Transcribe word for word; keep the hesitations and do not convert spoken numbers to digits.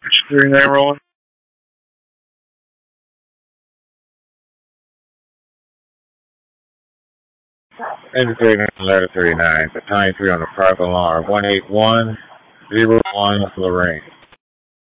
Three nine rolling. Indicating letter thirty-nine. Battalion three on the private alarm. one eight one zero one Lorraine.